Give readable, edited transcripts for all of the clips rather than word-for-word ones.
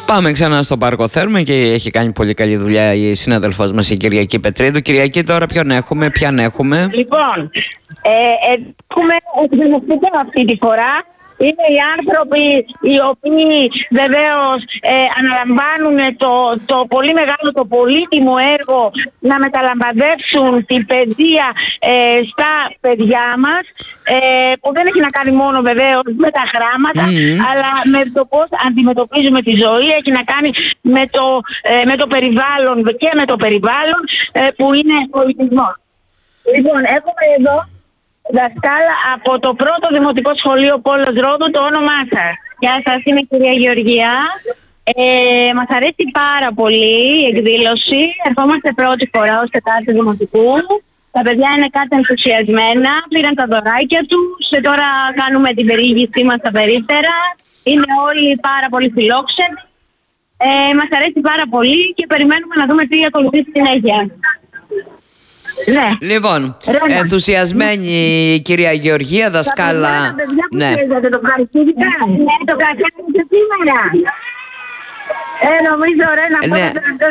Πάμε ξανά στο Πάρκο Θέρμη και έχει κάνει πολύ καλή δουλειά η συνάδελφός μας η Κυριακή Πετρίδου. Κυριακή, τώρα ποιον έχουμε? Λοιπόν, έχουμε εκπαιδευτικό αυτή τη φορά. Είναι οι άνθρωποι οι οποίοι βεβαίως αναλαμβάνουν το πολύ μεγάλο, το πολύτιμο έργο να μεταλαμπαδεύσουν την παιδεία στα παιδιά μας, που δεν έχει να κάνει μόνο βεβαίως με τα γράμματα, αλλά με το πώς αντιμετωπίζουμε τη ζωή. Έχει να κάνει με το περιβάλλον και με το περιβάλλον που είναι πολιτισμός. Λοιπόν, έχουμε εδώ δασκάλα από το πρώτο Δημοτικό Σχολείο Πόλος Ρόδου, το όνομά σας? Γεια σας, είμαι η κυρία Γεωργία. Μας αρέσει πάρα πολύ η εκδήλωση. Ερχόμαστε πρώτη φορά ως Τετάρτη Δημοτικού. Τα παιδιά είναι κάτι ενθουσιασμένα, πήραν τα δωράκια τους. Τώρα κάνουμε την περιήγησή μας στα περίπτερα. Είναι όλοι πάρα πολύ φιλόξενοι. Μας αρέσει πάρα πολύ και περιμένουμε να δούμε τι ακολουθεί στη συνέχεια. Ναι. Λοιπόν, ενθουσιασμένη η κυρία Γεωργία, δασκάλα. Τα παιδιά που παίζατε, το ευχαριστήθηκα. Ναι, το καθένατε σήμερα. Νομίζω ωραία να πω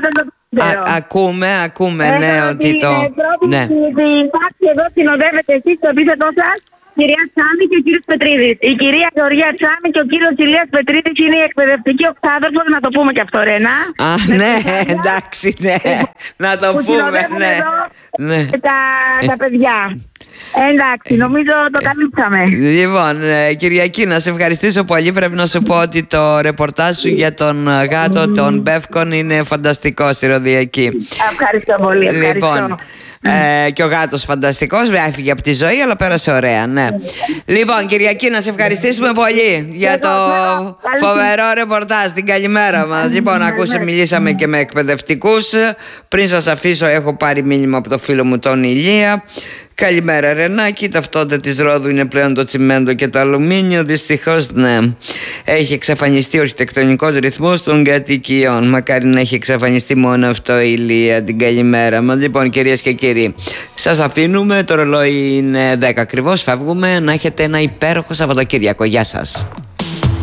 Ακούμε, ναι, ότι το... Ναι. Η τάξη εδώ συνοδεύεται εσείς στο επίθετό σας, κυρία Τσάμη και ο κύριος Πετρίδης. Η κυρία Γεωργία Τσάμη και ο κύριος Ηλίας Πετρίδης είναι η εκπαιδευτική οκτάδερφος, να το πούμε και αυτό, Ρένα. Ναι, εντάξει, ναι. Να το πούμε, ναι. Τα παιδιά. Εντάξει, νομίζω το καλύψαμε. Λοιπόν, Κυριακή, να σε ευχαριστήσω πολύ. Πρέπει να σου πω ότι το ρεπορτάζ σου για τον γάτο των Μπεύκων είναι φανταστικό στη Ροδιακή. Ευχαριστώ πολύ. Λοιπόν, και ο γάτος φανταστικός, έφυγε από τη ζωή, αλλά πέρασε ωραία, ναι. Λοιπόν, Κυριακή, να σε ευχαριστήσουμε πολύ για το φοβερό ρεπορτάζ, την καλημέρα μας. Λοιπόν, μιλήσαμε και με εκπαιδευτικούς. Πριν σας αφήσω, έχω πάρει μήνυμα από το φίλο μου τον Ηλία. Καλημέρα Ρενάκη, η ταυτότητα της Ρόδου είναι πλέον το τσιμέντο και το αλουμίνιο. Δυστυχώς, ναι, έχει εξαφανιστεί ο αρχιτεκτονικός ρυθμός των κατοικιών. Μακάρι να έχει εξαφανιστεί μόνο αυτό, η Ηλία. Την καλημέρα μας. Λοιπόν, κυρίες και κύριοι, σας αφήνουμε, το ρολόι είναι 10 ακριβώς, φεύγουμε. Να έχετε ένα υπέροχο Σαββατοκύριακο. Γεια σας.